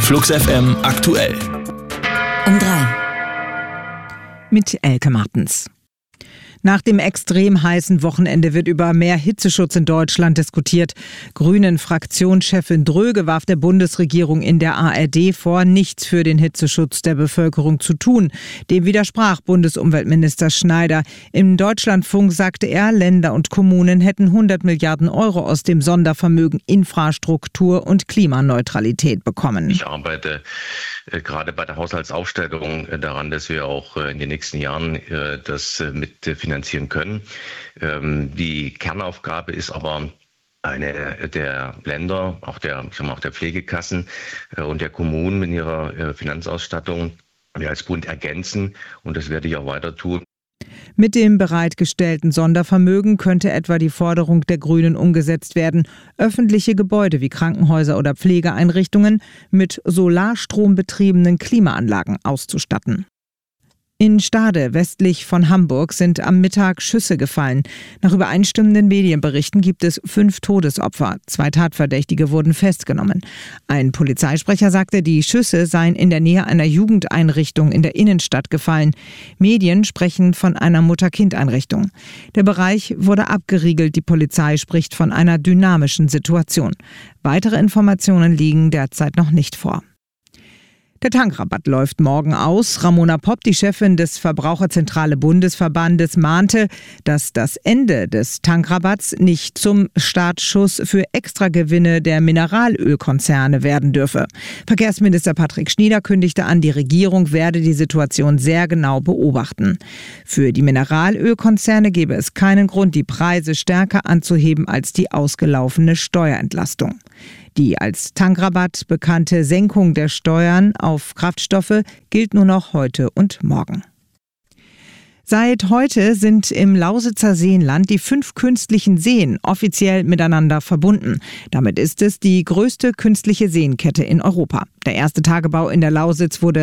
Flux FM aktuell. Um 3. Mit Elke Martens. Nach dem extrem heißen Wochenende wird über mehr Hitzeschutz in Deutschland diskutiert. Grünen-Fraktionschefin Dröge warf der Bundesregierung in der ARD vor, nichts für den Hitzeschutz der Bevölkerung zu tun. Dem widersprach Bundesumweltminister Schneider. Im Deutschlandfunk sagte er, Länder und Kommunen hätten 100 Milliarden Euro aus dem Sondervermögen Infrastruktur und Klimaneutralität bekommen. Ich arbeite gerade bei der Haushaltsaufstellung daran, dass wir auch in den nächsten Jahren das mitfinanzieren können. Die Kernaufgabe ist aber eine der Länder, auch der Pflegekassen und der Kommunen in ihrer Finanzausstattung, wir als Bund ergänzen, und das werde ich auch weiter tun. Mit dem bereitgestellten Sondervermögen könnte etwa die Forderung der Grünen umgesetzt werden, öffentliche Gebäude wie Krankenhäuser oder Pflegeeinrichtungen mit Solarstrom betriebenen Klimaanlagen auszustatten. In Stade, westlich von Hamburg, sind am Mittag Schüsse gefallen. Nach übereinstimmenden Medienberichten gibt es 5 Todesopfer. 2 Tatverdächtige wurden festgenommen. Ein Polizeisprecher sagte, die Schüsse seien in der Nähe einer Jugendeinrichtung in der Innenstadt gefallen. Medien sprechen von einer Mutter-Kind-Einrichtung. Der Bereich wurde abgeriegelt. Die Polizei spricht von einer dynamischen Situation. Weitere Informationen liegen derzeit noch nicht vor. Der Tankrabatt läuft morgen aus. Ramona Popp, die Chefin des Verbraucherzentrale Bundesverbandes, mahnte, dass das Ende des Tankrabatts nicht zum Startschuss für Extragewinne der Mineralölkonzerne werden dürfe. Verkehrsminister Patrick Schnieder kündigte an, die Regierung werde die Situation sehr genau beobachten. Für die Mineralölkonzerne gebe es keinen Grund, die Preise stärker anzuheben als die ausgelaufene Steuerentlastung. Die als Tankrabatt bekannte Senkung der Steuern auf Kraftstoffe gilt nur noch heute und morgen. Seit heute sind im Lausitzer Seenland die 5 künstlichen Seen offiziell miteinander verbunden. Damit ist es die größte künstliche Seenkette in Europa. Der erste Tagebau in der Lausitz wurde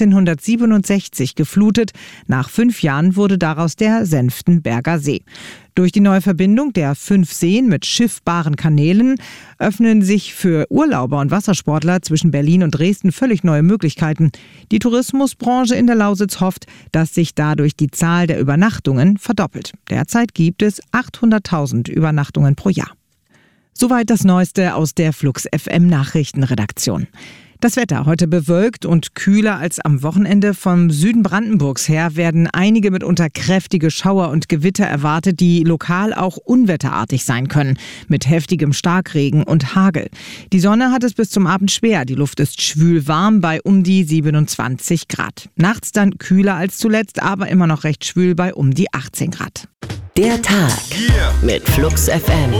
1967 geflutet. Nach 5 Jahren wurde daraus der Senftenberger See. Durch die neue Verbindung der 5 Seen mit schiffbaren Kanälen öffnen sich für Urlauber und Wassersportler zwischen Berlin und Dresden völlig neue Möglichkeiten. Die Tourismusbranche in der Lausitz hofft, dass sich dadurch die Zahl der Übernachtungen verdoppelt. Derzeit gibt es 800.000 Übernachtungen pro Jahr. Soweit das Neueste aus der Flux FM Nachrichtenredaktion. Das Wetter heute bewölkt und kühler als am Wochenende. Vom Süden Brandenburgs her werden einige mitunter kräftige Schauer und Gewitter erwartet, die lokal auch unwetterartig sein können, mit heftigem Starkregen und Hagel. Die Sonne hat es bis zum Abend schwer. Die Luft ist schwül warm bei um die 27 Grad. Nachts dann kühler als zuletzt, aber immer noch recht schwül bei um die 18 Grad. Der Tag mit Flux FM.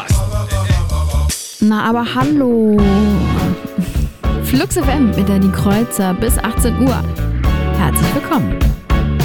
Na, aber hallo. Flux FM mit Danny Kreuzer bis 18 Uhr. Herzlich willkommen.